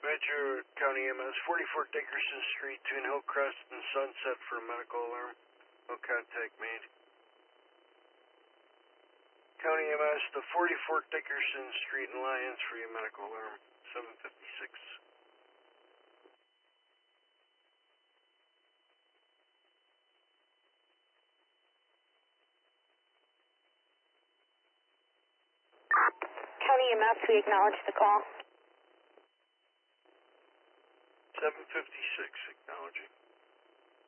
Major County EMS, 44 Dickerson Street, between Hillcrest and Sunset for a medical alarm. No contact made. County EMS to 44 Dickerson Street in Lyons for your medical alarm. 756. County EMS, we acknowledge the call. 756.